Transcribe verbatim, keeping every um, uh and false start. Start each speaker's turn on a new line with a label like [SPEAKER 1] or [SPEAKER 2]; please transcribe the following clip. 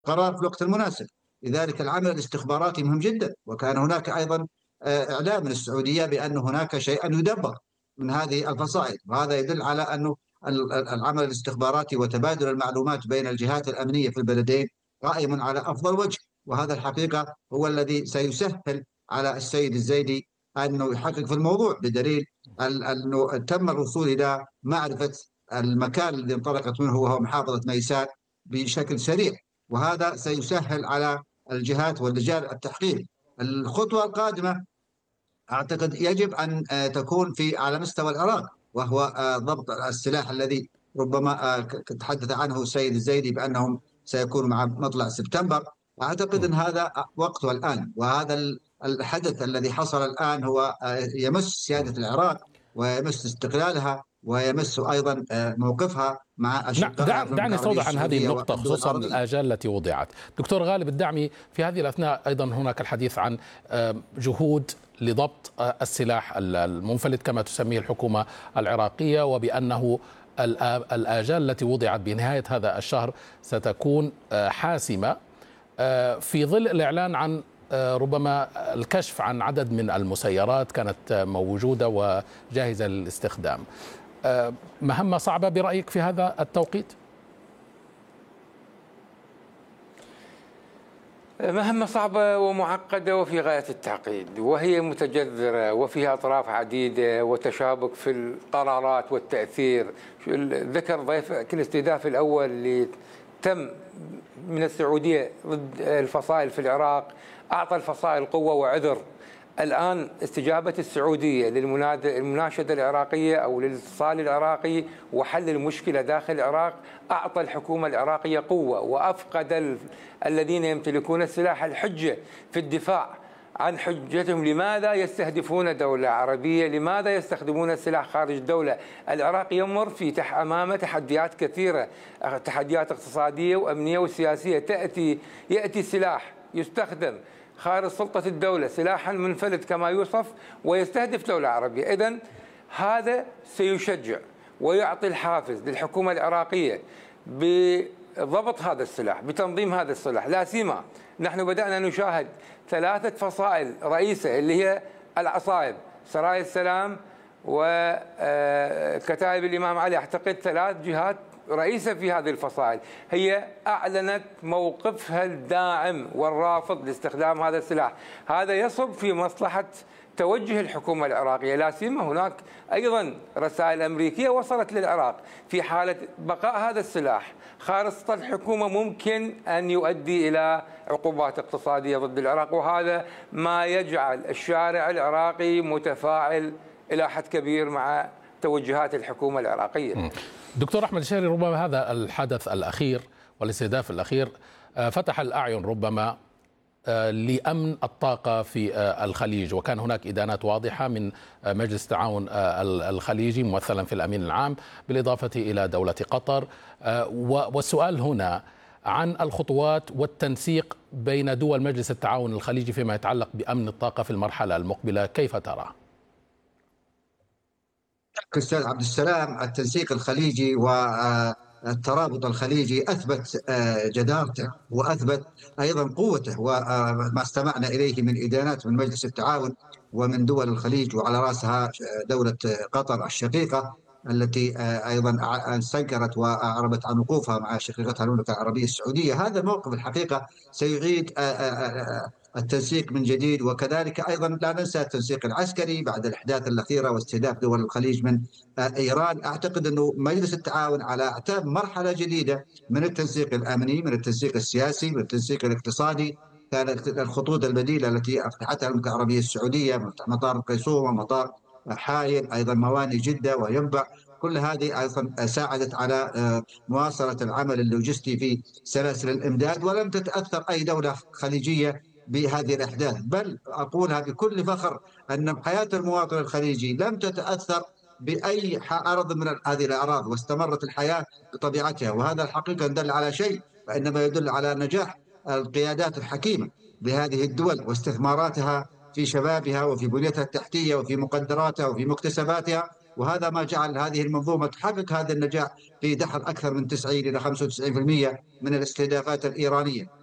[SPEAKER 1] قرار في الوقت المناسب. لذلك العمل الاستخباراتي مهم جدا، وكان هناك أيضا آه، إعلام من السعودية بأن هناك شيئا يدبر من هذه الفصائل، وهذا يدل على أنه العمل الاستخباراتي وتبادل المعلومات بين الجهات الأمنية في البلدين قائم على أفضل وجه. وهذا الحقيقة هو الذي سيسهل على السيد الزيدي أنه يحقق في الموضوع، بدليل أنه تم الوصول إلى معرفة المكان الذي انطلقت منه وهو محافظة ميسات بشكل سريع، وهذا سيسهل على الجهات واللجان التحقيق. الخطوة القادمة أعتقد يجب أن آه، تكون في على مستوى العراق، وهو آه، ضبط السلاح الذي ربما آه، تحدث عنه السيد الزيدي بأنهم سيكون مع مطلع سبتمبر. أعتقد أن هذا وقته الآن، وهذا الحدث الذي حصل الآن هو آه، يمس سيادة العراق ويمس استقلالها ويمس أيضا آه، موقفها مع أشقائها في المملكة
[SPEAKER 2] دعني
[SPEAKER 1] العربية
[SPEAKER 2] استوضح عن هذه
[SPEAKER 1] السعودية
[SPEAKER 2] النقطة،
[SPEAKER 1] والدول
[SPEAKER 2] خصوصا
[SPEAKER 1] العربية.
[SPEAKER 2] الآجال التي وضعت. دكتور غالب الدعمي، في هذه الأثناء أيضا هناك الحديث عن جهود لضبط السلاح المنفلت كما تسميه الحكومة العراقية، وبأنه الآجال التي وضعت بنهاية هذا الشهر ستكون حاسمة في ظل الإعلان عن ربما الكشف عن عدد من المسيرات كانت موجودة وجاهزة للاستخدام. مهمة صعبة برأيك في هذا التوقيت؟
[SPEAKER 3] مهمة صعبة ومعقدة وفي غاية التعقيد، وهي متجذرة وفيها أطراف عديدة وتشابك في القرارات والتأثير. ذكر ضيف الاستهداف الأول اللي تم من السعودية ضد الفصائل في العراق أعطى الفصائل قوة وعذر. الآن استجابة السعودية للمناشدة العراقية أو للاتصال العراقي وحل المشكلة داخل العراق أعطى الحكومة العراقية قوة، وأفقد الذين يمتلكون السلاح الحجة في الدفاع عن حجتهم. لماذا يستهدفون دولة عربية؟ لماذا يستخدمون السلاح خارج الدولة؟ العراق يمر في تح أمامه تحديات كثيرة، تحديات اقتصادية وأمنية وسياسية. تأتي يأتي سلاح يستخدم خارج سلطة الدولة، سلاحا منفلت كما يوصف، ويستهدف دولة عربية. إذن هذا سيشجع ويعطي الحافز للحكومة العراقية بضبط هذا السلاح، بتنظيم هذا السلاح. لا سيما نحن بدأنا نشاهد ثلاثة فصائل رئيسة اللي هي العصائب، سرايا السلام وكتائب الإمام علي. أعتقد ثلاث جهات رئيسة في هذه الفصائل هي أعلنت موقفها الداعم والرافض لاستخدام هذا السلاح. هذا يصب في مصلحة توجه الحكومة العراقية. لا سيما هناك أيضا رسائل أمريكية وصلت للعراق في حالة بقاء هذا السلاح خارج سطح الحكومة ممكن أن يؤدي إلى عقوبات اقتصادية ضد العراق، وهذا ما يجعل الشارع العراقي متفاعل إلى حد كبير مع توجهات الحكومة العراقية.
[SPEAKER 2] دكتور أحمد الشهري، ربما هذا الحدث الأخير والاستهداف الأخير فتح الأعين ربما لأمن الطاقة في الخليج، وكان هناك إدانات واضحة من مجلس التعاون الخليجي ممثلا في الأمين العام بالإضافة إلى دولة قطر. والسؤال هنا عن الخطوات والتنسيق بين دول مجلس التعاون الخليجي فيما يتعلق بأمن الطاقة في المرحلة المقبلة، كيف ترى؟
[SPEAKER 1] أستاذ عبد السلام، التنسيق الخليجي والترابط الخليجي أثبت جدارته وأثبت أيضا قوته، وما استمعنا إليه من إدانات من مجلس التعاون ومن دول الخليج، وعلى رأسها دولة قطر الشقيقة التي أيضا استنكرت وأعربت عن وقوفها مع شقيقتها المملكة العربية السعودية. هذا الموقف الحقيقة سيعيد التنسيق من جديد، وكذلك أيضا لا ننسى التنسيق العسكري بعد الأحداث الأخيرة واستهداف دول الخليج من إيران. أعتقد أنه مجلس التعاون على أعتاب مرحلة جديدة من التنسيق الأمني، من التنسيق السياسي، من التنسيق الاقتصادي. كانت الخطوط البديلة التي أفتحتها المملكة العربية السعودية، مطار القيصوم ومطار حائل، أيضا موانئ جدة وينبع، كل هذه أيضا ساعدت على مواصلة العمل اللوجستي في سلاسل الإمداد، ولم تتأثر أي دولة خليجية بهذه الأحداث. بل أقولها بكل فخر أن حياة المواطن الخليجي لم تتأثر بأي أرض من هذه الأراضي، واستمرت الحياة بطبيعتها. وهذا الحقيقة يدل على شيء، فإنما يدل على نجاح القيادات الحكيمة لهذه الدول واستثماراتها في شبابها وفي بنيتها التحتية وفي مقدراتها وفي مكتسباتها، وهذا ما جعل هذه المنظومة تحقق هذا النجاح في دحر أكثر من تسعين إلى خمسة وتسعين بالمئة من الاستهدافات الإيرانية.